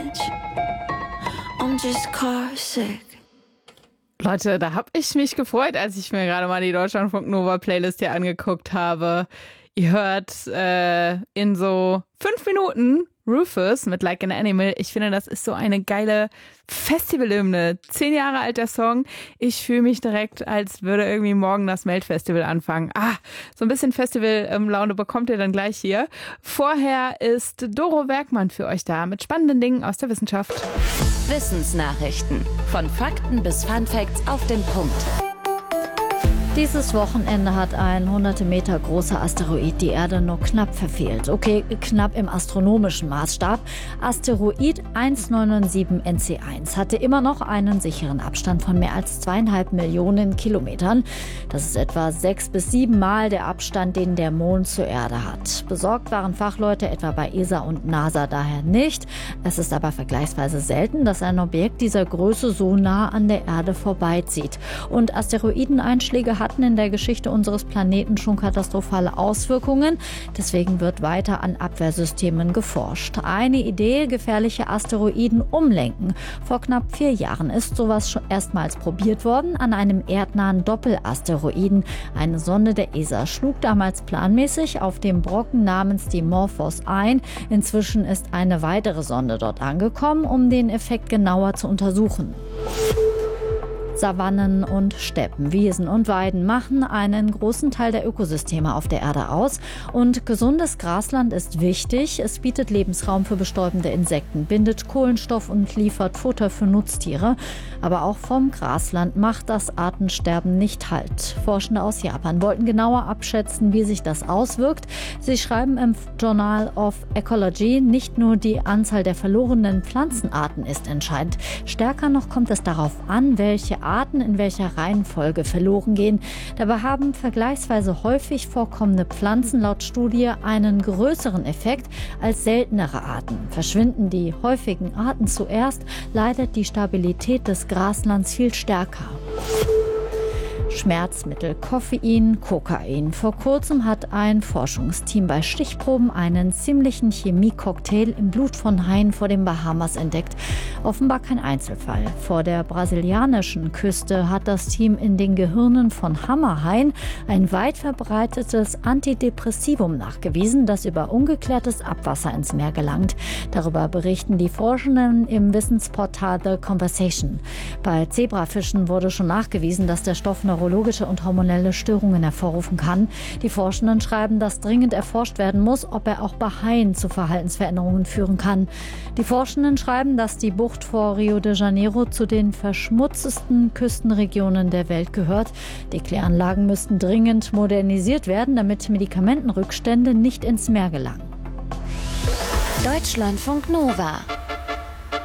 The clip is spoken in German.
much. I'm just car sick. Leute, da habe ich mich gefreut, als ich mir gerade mal die Deutschlandfunk Nova Playlist hier angeguckt habe. Ihr hört in so 5 Minuten Rufus mit Like an Animal. Ich finde, das ist so eine geile Festivalhymne. 10 Jahre alt der Song. Ich fühle mich direkt, als würde irgendwie morgen das Melt-Festival anfangen. So ein bisschen Festival-Laune bekommt ihr dann gleich hier. Vorher ist Doro Bergmann für euch da mit spannenden Dingen aus der Wissenschaft. Wissensnachrichten. Von Fakten bis Funfacts auf den Punkt. Dieses Wochenende hat ein hunderte Meter großer Asteroid die Erde nur knapp verfehlt. Okay, knapp im astronomischen Maßstab. Asteroid 1997 NC1 hatte immer noch einen sicheren Abstand von mehr als 2,5 Millionen Kilometern. Das ist etwa 6 bis 7 Mal der Abstand, den der Mond zur Erde hat. Besorgt waren Fachleute etwa bei ESA und NASA daher nicht. Es ist aber vergleichsweise selten, dass ein Objekt dieser Größe so nah an der Erde vorbeizieht. Und Asteroideneinschläge hatten in der Geschichte unseres Planeten schon katastrophale Auswirkungen. Deswegen wird weiter an Abwehrsystemen geforscht. Eine Idee, gefährliche Asteroiden umlenken. Vor knapp 4 Jahren ist sowas schon erstmals probiert worden an einem erdnahen Doppelasteroiden. Eine Sonde der ESA schlug damals planmäßig auf dem Brocken namens Dimorphos ein. Inzwischen ist eine weitere Sonde dort angekommen, um den Effekt genauer zu untersuchen. Savannen und Steppen, Wiesen und Weiden machen einen großen Teil der Ökosysteme auf der Erde aus. Und gesundes Grasland ist wichtig. Es bietet Lebensraum für bestäubende Insekten, bindet Kohlenstoff und liefert Futter für Nutztiere. Aber auch vom Grasland macht das Artensterben nicht Halt. Forschende aus Japan wollten genauer abschätzen, wie sich das auswirkt. Sie schreiben im Journal of Ecology, nicht nur die Anzahl der verlorenen Pflanzenarten ist entscheidend. Stärker noch kommt es darauf an, welche Arten in welcher Reihenfolge verloren gehen. Dabei haben vergleichsweise häufig vorkommende Pflanzen laut Studie einen größeren Effekt als seltenere Arten. Verschwinden die häufigen Arten zuerst, leidet die Stabilität des Graslands viel stärker. Schmerzmittel, Koffein, Kokain. Vor kurzem hat ein Forschungsteam bei Stichproben einen ziemlichen Chemiecocktail im Blut von Haien vor den Bahamas entdeckt. Offenbar kein Einzelfall. Vor der brasilianischen Küste hat das Team in den Gehirnen von Hammerhaien ein weit verbreitetes Antidepressivum nachgewiesen, das über ungeklärtes Abwasser ins Meer gelangt. Darüber berichten die Forschenden im Wissensportal The Conversation. Bei Zebrafischen wurde schon nachgewiesen, dass der Stoff neurologische und hormonelle Störungen hervorrufen kann. Die Forschenden schreiben, dass dringend erforscht werden muss, ob er auch bei Haien zu Verhaltensveränderungen führen kann. Die Forschenden schreiben, dass die Bucht vor Rio de Janeiro zu den verschmutztesten Küstenregionen der Welt gehört. Die Kläranlagen müssten dringend modernisiert werden, damit Medikamentenrückstände nicht ins Meer gelangen. Deutschlandfunk Nova.